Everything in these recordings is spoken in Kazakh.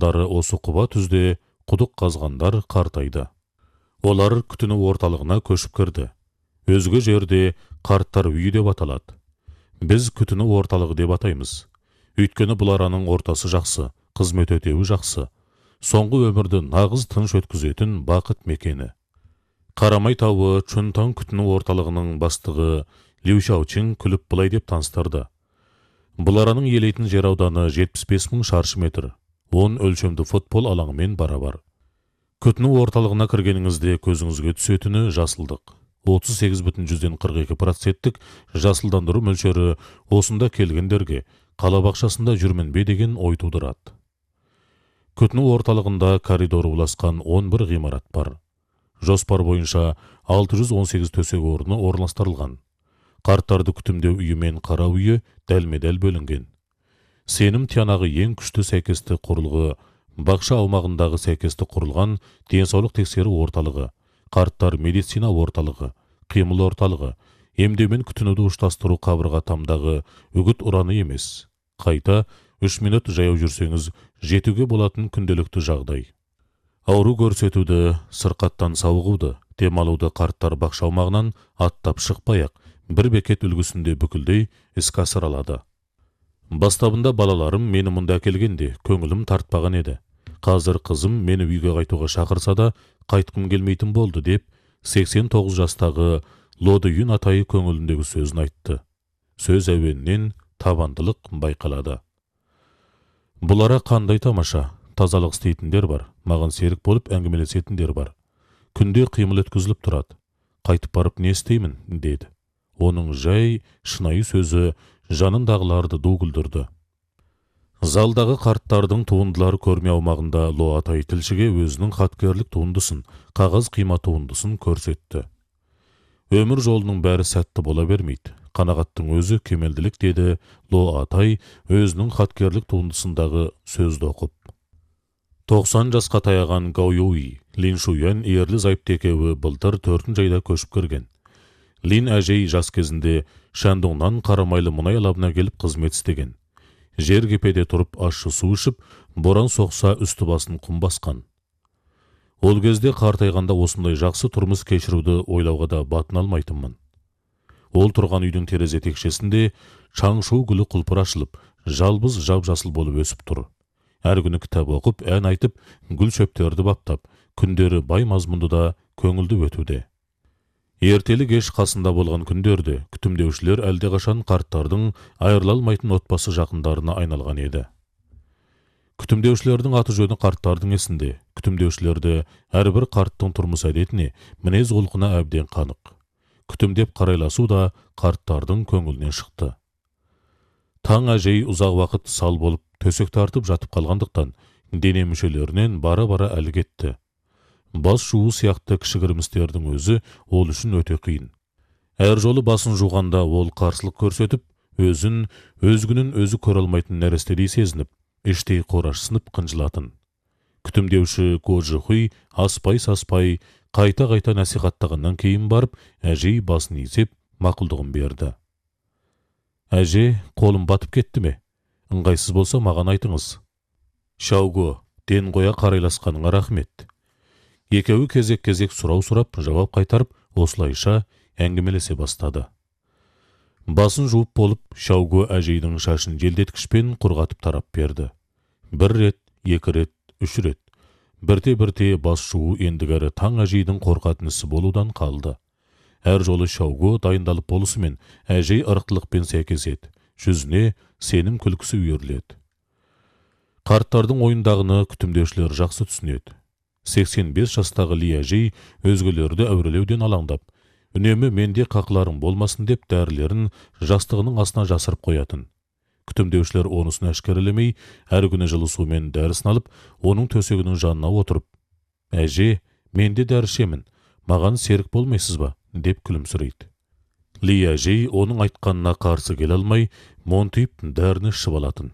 жылдары осы құба түзде құдық қазғандар қартайды. Олар күтіні орталығына көшіп кірді. Өзге жерде қарттар үйі деп аталады. Біз күтіні орталығы деп атаймыз. Өйткені бұл араның ортасы жақсы, қызмет өтеуі жақсы. Соңғы өмірді нағыз тыныш өткізетін бақыт мекені. Қарамай тауы Чунтан күтіні орталығының бастығы Лю Шаочин күліп бұлай деп таныстырды. Бұл араның елейтін жер ауданы 75 000 шаршы метр, 10 өлшемді футбол алаңымен барабар. Күтіні орталығына кіргеніңізде көзіңізге түсетіні жасылдық. 38,42% жасылдандыру мөлшері осында келгендерге қала бақшасында жүрмін бе деген ой тудырады. Күтіні орталығында коридоры уласқан 11 ғимарат бар. Жоспар бойынша 618 төсек орны орналастырылған. Қарттарды күтімдеу үйі мен қара үйі дәлме-дәл бөлінген. Сенім тиянағы ең күшті сәйкесті құрылғы, бақша аумағындағы сәйкесті құрылған денсаулық тексеру орталығы, қарттар медицина орталығы, қимыл орталығы, емдеумен күтінуді ұштастыру қабырға тамдағы үгіт ұраны емес. Қайта 3 минут жаяу жүрсеңіз жетуге болатын күнделікті жағдай. Ауру көрсетуді, сырқаттан сауығуды, демалуды қарттар бақша аумағынан аттап шықпай-ақ бір бекет үлгісінде бүкілдей іске асыра алады. Бастабында балаларым мені мұнда әкелгенде көңілім тартпаған еді. Қазір қызым мені үйге қайтуға шақырса да қайтқым келмейтін болды деп 89 жастағы Лоды Юн атайы көңіліндегі сөзін айтты. Сөз әуенінен табандылық байқалады. Бұлара қандай тамаша, тазалық істейтіндер бар, маған серік болып әңгімелесетіндер бар. Күнде қимыл өткізіліп тұрады. Қайтып барып не істеймін, деді. Оның жай, шынайы сөзі жанындағыларды ду күлдірді. Залдағы қарттардың туындылары көрме аумағында Ло атай тілшіге өзінің хаткерлік туындысын, қағаз қима туындысын көрсетті. Өмір жолының бәрі сәтті бола бермейді. Қанағаттың өзі кемелділік, деді Ло атай өзінің хаткерлік туындысындағы сөзді оқып. 90 жасқа таяған Гау Юй, Лин Шуян ерлі зайыпты екеуі былтыр 4 айда көшіп кірген. Лин әжей жас кезінде Шандоңнан Қарамайлы мұнай алабына келіп қызмет істеген. Жер кепеде тұрып ащы су ішіп, боран соқса үсті басын құм басқан. Ол кезде қартайғанда осындай жақсы тұрмыс кешіруді ойлауға да батын алмайтынмын. Ол тұрған үйдің терезе текшесінде шаңшу гүлі құлпыр ашылып, жалбыз жап-жасыл болып өсіп тұр. Әр күні кітап оқып, ән айтып, гүл шөптерді баптап, күндері бай мазмұнды да көңілді өтуде. Ертелі кеш қасында болған күндерде күтімдеушілер әлдеқашан қарттардың айырыла алмайтын отбасы жақындарына айналған еді. Күтімдеушілердің аты жөні қарттардың есінде. Күтімдеушілерді әрбір қарттың тұрмыс әдетіне, мінез құлқына әбден қанық. Күтімдеп қарайласу да қарттардың көңілінен шықты. Таң әжей ұзақ уақыт сал болып, төсек тартып жатып қалғандықтан, дене мүшелерінен бара-бара әлі кетті. Бас жуу сияқты кішігірім істердің өзі ол үшін өте қиын. Әр жолы басын жуғанда ол қарсылық көрсетіп, өзін, өзгінің өзі көре алмайтын нәрестедей сезініп, іштей қорашсынып қынжылатын. Күтімдеуші Ко Жихуй аспай-саспай, қайта-қайта насихаттағаннан кейін барып, әжей басын изеп, мақұлдығын берді. Әже, қолым батып кетті ме? Ыңғайсыз болса маған айтыңыз. Шауго, ден қоя қарайласқаныңа рахмет. Екеуі кезек-кезек сұрау сұрап, жауап қайтарып, осылайша әңгімелесе бастады. Басын жуып болып, Шауго әжейдің шашын желдеткішпен құрғатып тарап берді. 1 рет, 2 рет, 3 рет. Бірте-бірте бас жуу ендігәрі таң әжейдің қорқатын ісі болудан қалды. Әр жолы Шауго дайындалып болысымен әжей ырықтылықпен сәйкес еді. Жүзіне сенім күлкісі үйіріледі. Қарттардың ойындағыны күтімдеушілер жақсы түсінеді. 85 жастағы Ли әжей өзгелерді әурелеуден алаңдап, үнемі менде қақыларым болмасын деп дәрілерін жастығының астына жасырып қоятын. Күтімдеушілер онысын әшкерелемей, әр күні жылы сумен дәрісін алып, оның төсегінің жанына отырып, әже, менде дәрі ішемін, маған серік болмайсыз ба, деп күлімсірейді. Ли әжей оның айтқанына қарсы келе алмай, монтиып дәріні ішіп алатын.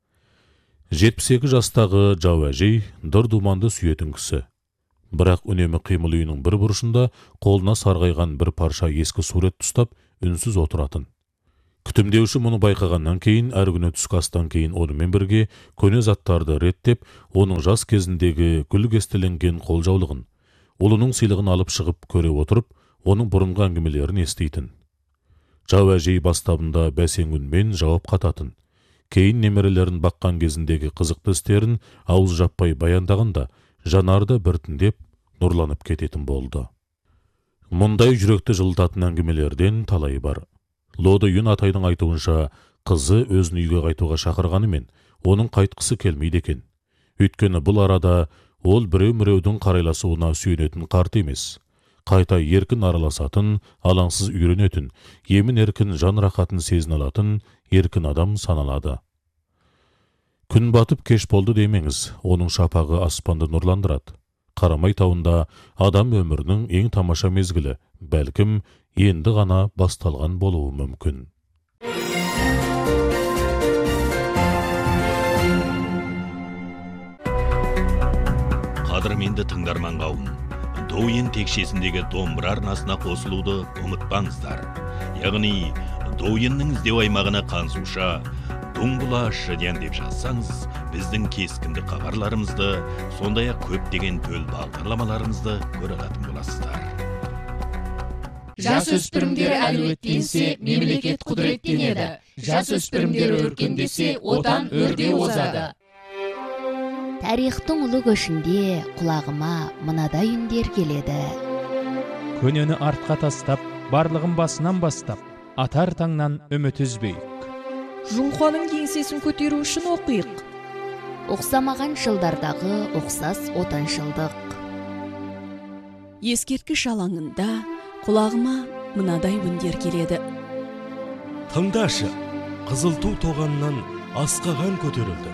72 жастағы Жау әжей дыр-думанды сүйетін кісі. Бірақ үнемі қимыл үйінің бір бұрышында қолына сарғайған бір парша ескі сурет тұстап, үнсіз отыратын. Күтімдеуші мұны байқағаннан кейін, әр күні түскі астан кейін онымен бірге көне заттарды реттеп, оның жас кезіндегі гүл кестеленген қолжаулығын, ұлының сыйлығын алып шығып көре отырып, оның бұрынғы әңгімелерін естейтін. Жау әжей бастабында бәсең үнмен жауап қататын. Кейін немерелерін баққан кезіндегі қызықты істерін ауыз жаппай баяндағанда, жанарды біртіндеп нұрланып кететін болды. Мұндай жүректі жылытатын әңгімелерден талай бар. Лоды Юн атайдың айтуынша, қызы өзін үйге қайтуға шақырғанымен, оның қайтқысы келмейді екен. Өйткені бұл арада ол біреу-міреудің қарайласуына сүйенетін қарт емес. Қайта еркін араласатын, алаңсыз үйренетін, емін-еркін жан рахатын сезін алатын еркін адам саналады. Күн батып кеш болды демеңіз, оның шапағы аспанды нұрландырады. Қарамай тауында адам өмірінің ең тамаша мезгілі, бәлкім енді ғана басталған болуы мүмкін. Қадірменді тыңдарман қауым, Доуен текшесіндегі домбыра арнасына қосылуды ұмытпаңыздар. Яғни, Доуеннің іздеу аймағына қансуша, Дуңбұла шыден деп жазсаңыз, біздің кескінді хабарларымызды, сондай-ақ көптеген төл бағдарламаларымызды көре алатын боласыздар. Жасөспірімдер әлеуеттенсе, мемлекет құдіреттенеді. Жасөспірімдер өркендесе, отан өрде озады. Тарихтың ұлы көшінде құлағыма мынадай үндер келеді. Көнені артқа тастап, барлығын басынан бастап, атар таңнан үміт үзбейік. Жұңқаның кеңсесін көтеру үшін оқиық. Оқсамаған жылдардағы оқсас отаншылдық. Ескерткіш алаңында құлағыма мынадай үндер келеді. Тыңдашы, қызыл ту тоғаннан асқаған көтерілді.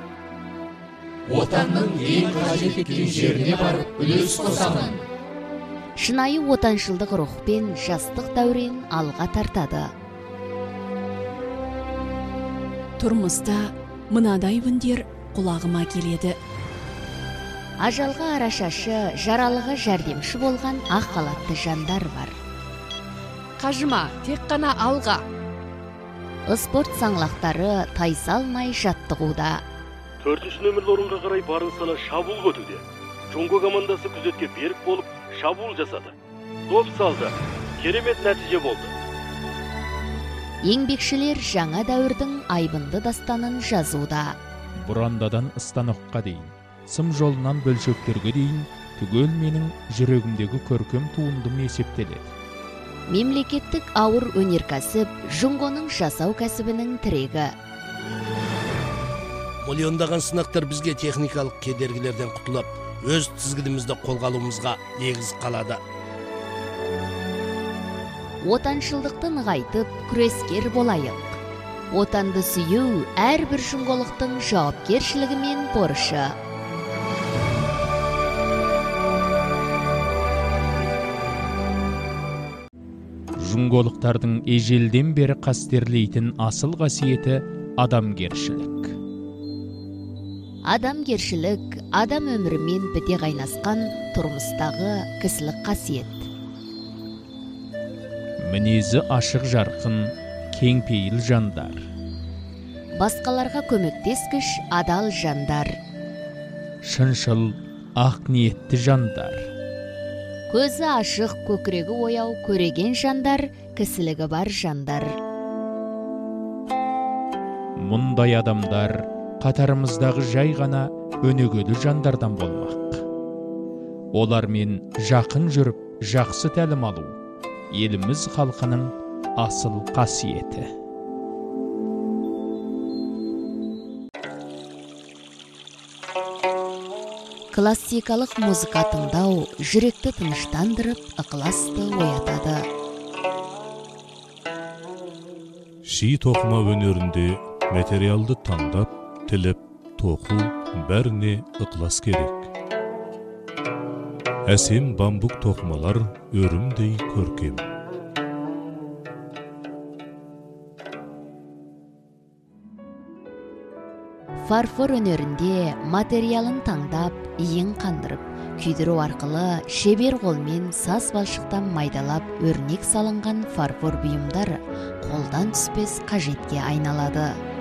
Отанның ең қажет еткен жеріне барып үлес қосамын. Шынайы отаншылдық рухпен жастық дәурен алға тартады. Тұрмыста мынадай үндер құлағыма келеді. Ажалға арашашы, жаралыға жәрдемші болған ақ халатты жандар бар. Қажыма, тек қана алға. Спорт саңлақтары тайсалмай жаттығуда. 4-ші нөмірлі орынға қарай барын сала шабуыл көтуде. Жонго командасы күзетке берік болып шабуыл жасады. Доп салды. Керемет нәтиже болды. Еңбекшілер жаңа дәуірдің айбынды дастанын жазуда. Бұрандадан станокқа дейін, сым жолынан бөлшектерге дейін, түгел менің жүрегімдегі көркем туындым есептеледі. Мемлекеттік ауыр өнеркәсіп Жұңғоның жасау кәсібінің тірегі. Миллиондаған сынақтар бізге техникалық кедергілерден құтылып, өз тізгінімізді қолға алуымызға негіз қалады. Отаншылдықты нығайтып, күрескер болайық. Отанды сүю әрбір жұңғолықтың жауапкершілігі мен борышы. Жұңғолықтардың ежелден бері қастерлейтін асыл қасиеті адамгершілік. Адамгершілік адам өмірімен біте қайнасқан тұрмыстағы кісілік қасиет. Мінезі ашық жарқын, кеңпейіл жандар. Басқаларға көмектескіш адал жандар. Шыншыл, ақ ниетті жандар. Көзі ашық, көкірегі ояу, көреген жандар, кісілігі бар жандар. Мұндай адамдар қатарымыздағы жай ғана өнегелі жандардан болмақ. Олармен жақын жүріп, жақсы тәлім алу еліміз халқының асыл қасиеті. Классикалық музыка тыңдау жүректі тыныштандырып, ықыласты оятады. Ши тоқыма өнерінде материалды таңдап, тіліп, тоқу бәріне ықылас керек. Әсем бамбук тоқымалар өрімдей көркем. Фарфор өнерінде материалын таңдап, иін қандырып, күйдіру арқылы шебер қолмен саз балшықтан майдалап өрнек салынған фарфор бұйымдар қолдан түспес қажетке айналады.